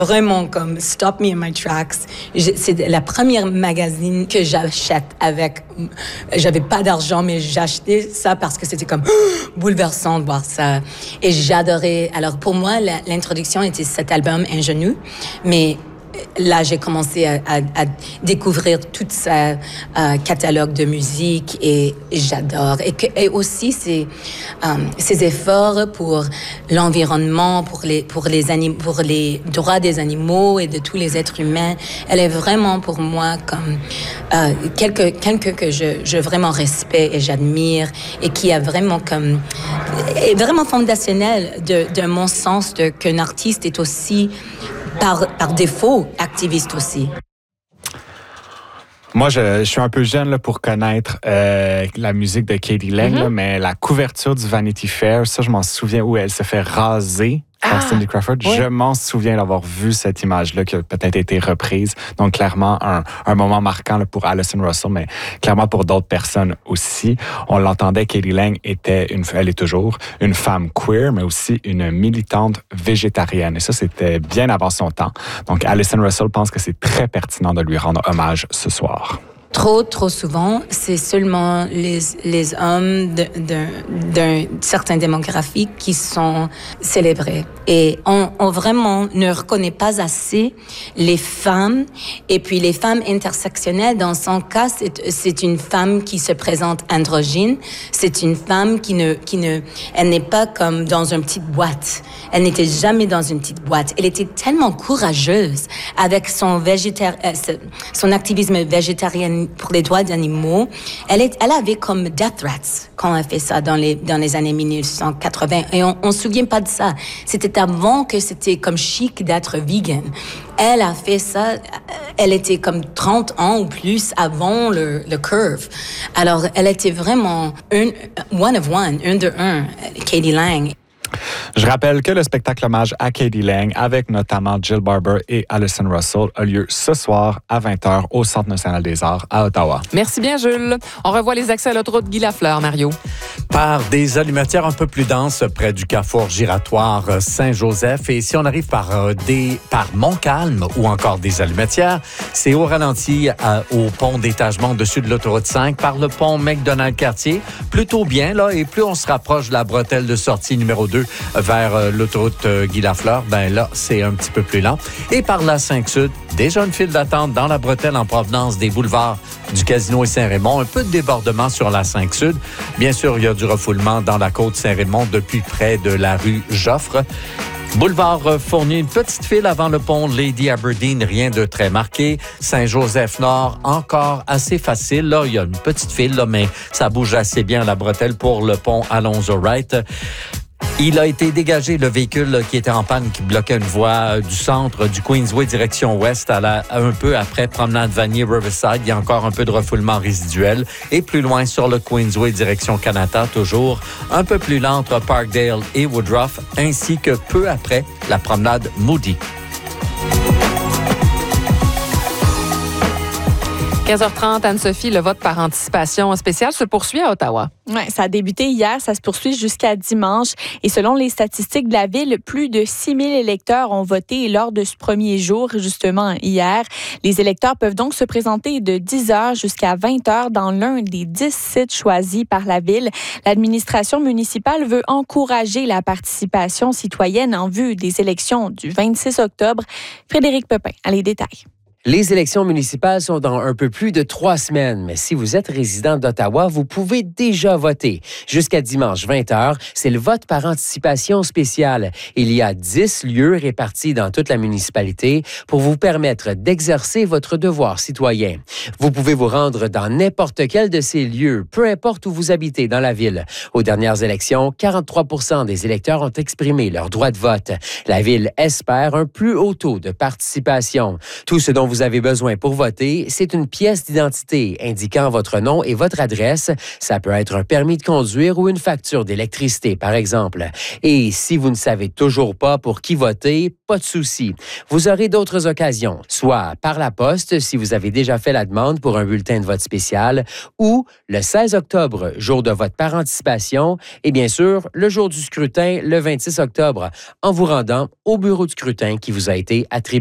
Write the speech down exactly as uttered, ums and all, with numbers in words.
Vraiment comme stop me in my tracks. Je, c'est la première magazine que j'achète avec. J'avais pas d'argent, mais j'achetais ça parce que c'était comme bouleversant de voir ça. Et j'adorais. Alors pour moi, la, l'introduction était cet album Ingénu, mais là, j'ai commencé à, à, à découvrir tout ce euh, catalogue de musique et j'adore. Et, que, et aussi, ces, euh, ces efforts pour l'environnement, pour les, pour, les anim- pour les droits des animaux et de tous les êtres humains, elle est vraiment pour moi comme euh, quelqu'un, quelqu'un que je, je vraiment respecte et j'admire et qui a vraiment comme... est vraiment fondationnel de, de mon sens de, qu'un artiste est aussi... Par, par défaut, activiste aussi. Moi, je, je suis un peu jeune là, pour connaître euh, la musique de k d. lang, mm-hmm. là, mais la couverture du Vanity Fair, ça, je m'en souviens où elle se fait raser par ah, Cindy Crawford. Ouais. Je m'en souviens d'avoir vu cette image-là qui a peut-être été reprise. Donc, clairement, un, un moment marquant là, pour Alison Russell, mais clairement pour d'autres personnes aussi. On l'entendait, k d. lang était, une, elle est toujours, une femme queer, mais aussi une militante végétarienne. Et ça, c'était bien avant son temps. Donc, Alison Russell pense que c'est très pertinent de lui rendre hommage ce soir. Trop, trop souvent, c'est seulement les, les hommes de, de, d'un certain démographique qui sont célébrés. Et on, on vraiment ne reconnaît pas assez les femmes. Et puis les femmes intersectionnelles, dans son cas, c'est, c'est une femme qui se présente androgyne. C'est une femme qui ne, qui ne, elle n'est pas comme dans une petite boîte. Elle n'était jamais dans une petite boîte. Elle était tellement courageuse avec son végétar, euh, son activisme végétarien pour les droits d'animaux. Elle, est, elle avait comme death threats quand elle a fait ça dans les, dans les années dix-neuf cent quatre-vingts. Et on ne se souvient pas de ça. C'était avant que c'était comme chic d'être vegan. Elle a fait ça, elle était comme trente ans ou plus avant le, le curve. Alors, elle était vraiment une, one of one, un de un, k d. lang. Je rappelle que le spectacle hommage à k d. lang, avec notamment Jill Barber et Alison Russell, a lieu ce soir à vingt heures au Centre national des arts à Ottawa. Merci bien, Jules. On revoit les accès à l'autoroute Guy Lafleur, Mario. Par des allumetières un peu plus denses près du carrefour giratoire Saint-Joseph. Et si on arrive par, euh, des, par Montcalm ou encore des allumetières, c'est au ralenti à, au pont d'étagement au-dessus de l'autoroute cinq par le pont McDonald-Cartier. Plutôt bien, là, et plus on se rapproche de la bretelle de sortie numéro deux vers euh, l'autoroute euh, Guy Lafleur, ben là, c'est un petit peu plus lent. Et par la cinq Sud, déjà une file d'attente dans la bretelle en provenance des boulevards du Casino et Saint-Raymond. Un peu de débordement sur la cinq Sud. Bien sûr, il y a du refoulement dans la côte Saint-Raymond depuis près de la rue Joffre. Boulevard Fournier, une petite file avant le pont Lady Aberdeen, rien de très marqué. Saint-Joseph-Nord, encore assez facile. Là, il y a une petite file, là, mais ça bouge assez bien à la bretelle pour le pont Alonzo-Wright. Il a été dégagé, le véhicule qui était en panne, qui bloquait une voie du centre du Queensway direction ouest, à la, un peu après Promenade Vanier Riverside. Il y a encore un peu de refoulement résiduel. Et plus loin sur le Queensway direction Canada, toujours un peu plus lent entre Parkdale et Woodruff, ainsi que peu après la promenade Moody. quinze heures trente, Anne-Sophie, le vote par anticipation spéciale se poursuit à Ottawa. Oui, ça a débuté hier, ça se poursuit jusqu'à dimanche. Et selon les statistiques de la ville, plus de six mille électeurs ont voté lors de ce premier jour, justement hier. Les électeurs peuvent donc se présenter de dix heures jusqu'à vingt heures dans l'un des dix sites choisis par la ville. L'administration municipale veut encourager la participation citoyenne en vue des élections du vingt-six octobre. Frédéric Pepin a les détails. Les élections municipales sont dans un peu plus de trois semaines, mais si vous êtes résident d'Ottawa, vous pouvez déjà voter. Jusqu'à dimanche vingt heures, c'est le vote par anticipation spéciale. Il y a dix lieux répartis dans toute la municipalité pour vous permettre d'exercer votre devoir citoyen. Vous pouvez vous rendre dans n'importe quel de ces lieux, peu importe où vous habitez dans la ville. Aux dernières élections, quarante-trois pour cent des électeurs ont exprimé leur droit de vote. La ville espère un plus haut taux de participation. Tout ce dont vous avez besoin pour voter, c'est une pièce d'identité indiquant votre nom et votre adresse. Ça peut être un permis de conduire ou une facture d'électricité, par exemple. Et si vous ne savez toujours pas pour qui voter, pas de souci. Vous aurez d'autres occasions, soit par la poste, si vous avez déjà fait la demande pour un bulletin de vote spécial, ou le seize octobre, jour de vote par anticipation, et bien sûr, le jour du scrutin, le vingt-six octobre, en vous rendant au bureau de scrutin qui vous a été attribué.